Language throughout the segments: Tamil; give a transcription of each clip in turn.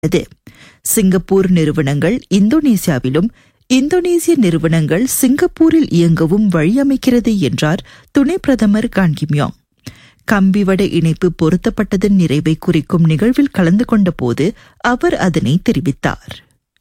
தெரிவிக்கப்பட்டது. சிங்கப்பூர் நிறுவனங்கள் இந்தோனேசியாவிலும், இந்தோனேசிய நிறுவனங்கள் சிங்கப்பூரில் இயங்கவும் வழியமைக்கிறது என்றார் துணை பிரதமர் கான் கிம் யாங். கம்பிவட இணைப்பு பொருத்தப்பட்டதன் நிறைவை குறிக்கும் நிகழ்வில் கலந்து கொண்ட போது அவர் அதனை தெரிவித்தார்.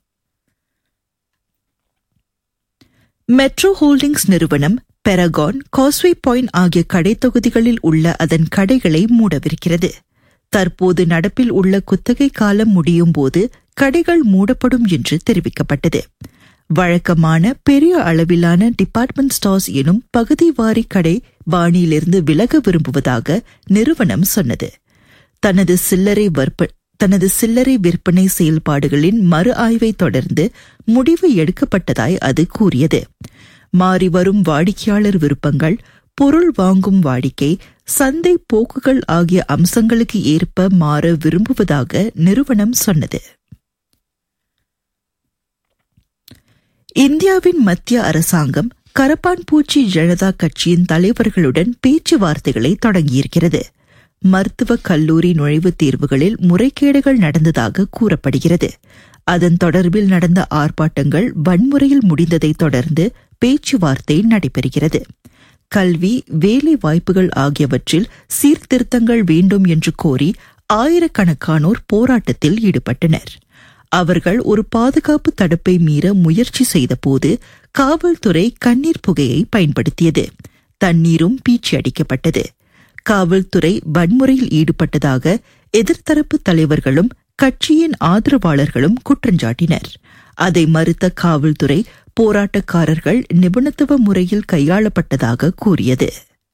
மெட்ரோ ஹோல்டிங்ஸ் நிறுவனம் பெரகான், காஸ்வே பாயிண்ட் ஆகிய கடை தொகுதிகளில் உள்ள அதன் கடைகளை மூடவிருக்கிறது. தற்போது நடப்பில் உள்ள குத்தகை காலம் முடியும் போது கடைகள் மூடப்படும் என்று தெரிவிக்கப்பட்டது. வழக்கமான பெரிய அளவிலான டிபார்ட்மெண்ட் ஸ்டோர்ஸ் எனும் பகுதிவாரி கடை பாணியிலிருந்து விலக விரும்புவதாக நிறுவனம் சொன்னது. தனது சில்லறை விற்பனை செயல்பாடுகளின் மறு ஆய்வை தொடர்ந்து முடிவு எடுக்கப்பட்டதாய் அது கூறியது. மாறிவரும் வாடிக்கையாளர் விருப்பங்கள், பொருள் வாங்கும் வாடிக்கை, சந்தை போக்குகள் ஆகிய அம்சங்களுக்கு ஏற்ப மாற விரும்புவதாக நிறுவனம் சொன்னது. இந்தியாவின் மத்திய அரசாங்கம் கரப்பான்பூச்சி ஜனதா கட்சியின் தலைவர்களுடன் பேச்சுவார்த்தைகளை தொடங்கியிருக்கிறது. மருத்துவக் கல்லூரி நுழைவுத் தேர்வுகளில் முறைகேடுகள் நடந்ததாக கூறப்படுகிறது. அதன் தொடர்பில் நடந்த ஆர்ப்பாட்டங்கள் வன்முறையில் முடிந்ததை தொடர்ந்து பேச்சுவார்த்தை நடைபெறுகிறது. கல்வி, வேலை வாய்ப்புகள் ஆகியவற்றில் சீர்திருத்தங்கள் வேண்டும் என்று கோரி ஆயிரக்கணக்கானோர் போராட்டத்தில் ஈடுபட்டனர். அவர்கள் ஒரு பாதுகாப்பு தடுப்பை மீற முயற்சி செய்தபோது காவல்துறை கண்ணீர் புகையை பயன்படுத்தியது. தண்ணீரும் பீச்சி அடிக்கப்பட்டது. காவல்துறை வன்முறையில் ஈடுபட்டதாக எதிர்த்தரப்பு தலைவர்களும் கட்சியின் ஆதரவாளர்களும் குற்றஞ்சாட்டினர். அதை மறுத்த காவல்துறை போராட்டக்காரர்கள் நிபுணத்துவ முறையில் கையாளப்பட்டதாக கூறியது.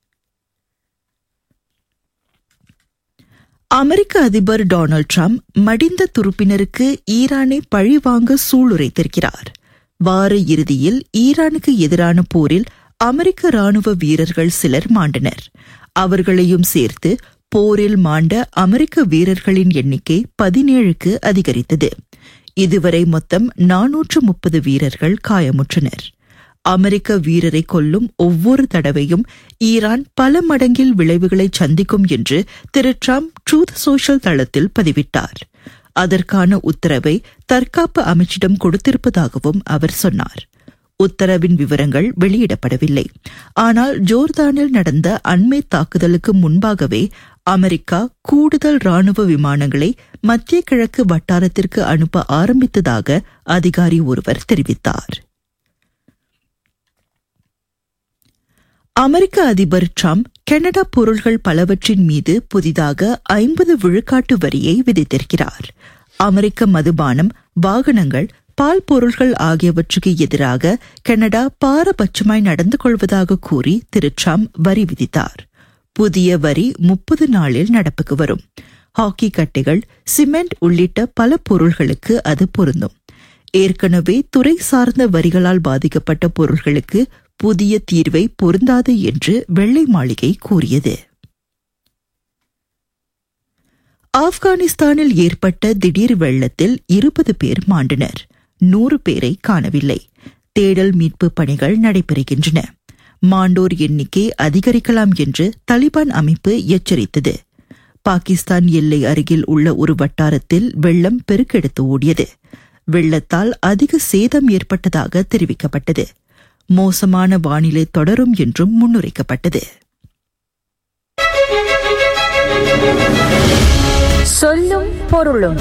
அமெரிக்க அதிபர் டொனால்ட் ட்ரம்ப் மடிந்த துருப்பினருக்கு ஈரானை பழிவாங்க சூளுரைத்திருக்கிறார். வார இறுதியில் ஈரானுக்கு எதிரான போரில் அமெரிக்க ராணுவ வீரர்கள் சிலர் மாண்டனர். அவர்களையும் சேர்த்து போரில் மாண்ட அமெரிக்க வீரர்களின் எண்ணிக்கை 17க்கு அதிகரித்தது. இதுவரை மொத்தம் 430 வீரர்கள் காயமுற்றனர். அமெரிக்க வீரரை கொல்லும் ஒவ்வொரு தடவையும் ஈரான் பல மடங்கில் விளைவுகளை சந்திக்கும் என்று திரு ட்ரம்ப் ட்ரூத் சோஷியல் தளத்தில் பதிவிட்டார். அதற்கான உத்தரவை தற்காப்பு அமைச்சிடம் கொடுத்திருப்பதாகவும் அவர் சொன்னார். உத்தரவின் விவரங்கள் வெளியிடப்படவில்லை. ஆனால் ஜோர்தானில் நடந்த அண்மை தாக்குதலுக்கு முன்பாகவே அமெரிக்கா கூடுதல் ராணுவ விமானங்களை மத்திய கிழக்கு வட்டாரத்திற்கு அனுப்ப ஆரம்பித்ததாக அதிகாரி ஒருவர் தெரிவித்தார். அமெரிக்க அதிபர் ட்ரம்ப் கனடா பொருள்கள் பலவற்றின் மீது புதிதாக 50 விழுக்காட்டு வரியை விதித்திருக்கிறார். அமெரிக்க மதுபானம், வாகனங்கள், பால் பொருள்கள் ஆகியவற்றுக்கு எதிராக கனடா பாரபட்சமாய் நடந்து கொள்வதாக கூறி திரு ட்ரம்ப் வரி விதித்தார். புதிய வரி 30 நாளில் நடப்புக்கு வரும். ஹாக்கி கட்டைகள், சிமெண்ட் உள்ளிட்ட பல பொருள்களுக்கு அது பொருந்தும். ஏற்கனவே துறை சார்ந்த வரிகளால் பாதிக்கப்பட்ட பொருள்களுக்கு புதிய தீர்வை பொருந்தாது என்று வெள்ளை மாளிகை கூறியது. ஆப்கானிஸ்தானில் ஏற்பட்ட திடீர் வெள்ளத்தில் 20 பேர் மாண்டனர். 100 பேரை காணவில்லை. தேடல் மீட்பு பணிகள் நடைபெறுகின்றன. மாண்டோர் எண்ணிக்கை அதிகரிக்கலாம் என்று தலிபான் அமைப்பு எச்சரித்தது. பாகிஸ்தான் எல்லை அருகில் உள்ள ஒரு வட்டாரத்தில் வெள்ளம் பெருக்கெடுத்து ஓடியது. வெள்ளத்தால் அதிக சேதம் ஏற்பட்டதாக தெரிவிக்கப்பட்டது. மோசமான வானிலை தொடரும் என்றும் முன்னுரைக்கப்பட்டது. சொல்லும் பொருளும்.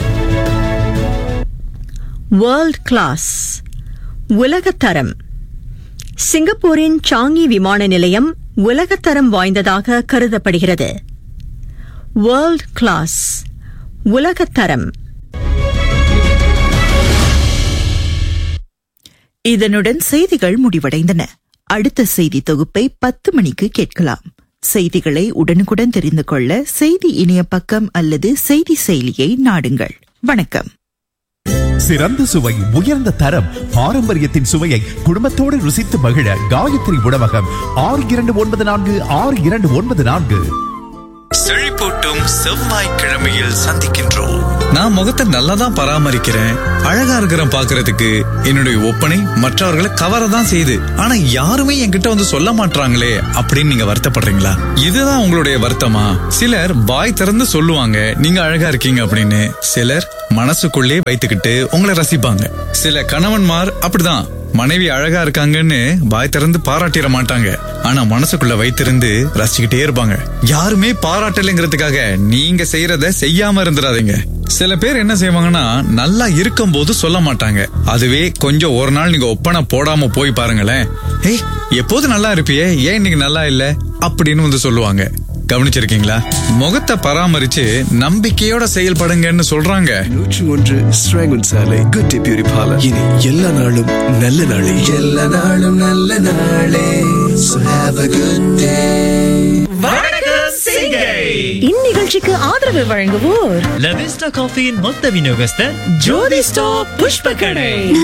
வேர்ல்ட் கிளாஸ், உலகத்தரம். சிங்கப்பூரின் சாங்கி விமான நிலையம் உலகத்தரம் வாய்ந்ததாக கருதப்படுகிறது. வேர்ல்ட் கிளாஸ், உலகத்தரம். இதனுடன் செய்திகள் முடிவடைந்தன. அடுத்த செய்தி தொகுப்பை 10 மணிக்கு கேட்கலாம். செய்திகளை உடனுக்குடன் தெரிந்து கொள்ள செய்தி இணைய பக்கம் அல்லது செய்தி செயலியை நாடுங்கள். வணக்கம். சிறந்த சுவை, உயர்ந்த தரம், பாரம்பரியத்தின் சுவையை குடும்பத்தோடு ருசித்து மகிழ காயத்ரி உணவகம் 6294 6294. செழிப்பூட்டும் செவ்வாய்க்கிழமையில் சந்திக்கின்றோம். நான் முகத்தை நல்லா தான் பராமரிக்கிறேன், அழகா இருக்கிறேன் பாக்குறதுக்கு. என்னுடைய ஒப்பனை மற்றவர்களை கவரதான் செய்யுது. ஆனா யாருமே என்கிட்ட வந்து சொல்ல மாட்டாங்களே அப்படின்னு நீங்க வருத்தப்படுறீங்களா? இதுதான் உங்களுடைய வருத்தமா? சிலர் வாய் திறந்து சொல்லுவாங்க நீங்க அழகா இருக்கீங்க அப்படின்னு. சிலர் மனசுக்குள்ளே வைத்துக்கிட்டு உங்களை ரசிப்பாங்க. சில கணவன்மார் அப்படிதான், மனைவி அழகா இருக்காங்கன்னு வாய் திறந்து பாராட்டிட மாட்டாங்க, ஆனா மனசுக்குள்ள வைத்திருந்து ரசிச்சுக்கிட்டே இருப்பாங்க. யாருமே பாராட்டலைங்கிறதுக்காக நீங்க செய்யறத செய்யாம இருந்துடாதீங்க. சில பேர் என்ன செய்வாங்கன்னா, நல்லா இருக்கும் போது சொல்ல மாட்டாங்க. அதுவே கொஞ்சம் ஒரு நாள் நீங்க ஒப்பனை போடாம போய் பாருங்களேன், ஏய் எப்போது நல்லா இருப்பியே, ஏன் இன்னைக்கு நல்லா இல்ல அப்படின்னு வந்து சொல்லுவாங்க. கவனிச்சிருக்கீங்களா? முகத்தை பராமரிச்சு நம்பிக்கையோட செயல்படுங்கன்னு சொல்றாங்க. 101 ஸ்ராங்கன் சாலை குட் டே பியூட்டி பார்லர். இனி எல்லா நாளும் நல்ல நாளே, எல்லா நாளும் நல்ல நாளே. So have a good day. வணக்கம் சிங்கை. இந்நிகழ்ச்சிக்கு ஆதரவு வழங்குவோர் லவிஸ்டா காஃபியின் மொத்த விநியோகஸ்தர் ஜோதி ஸ்டாப் புஷ்ப கடை.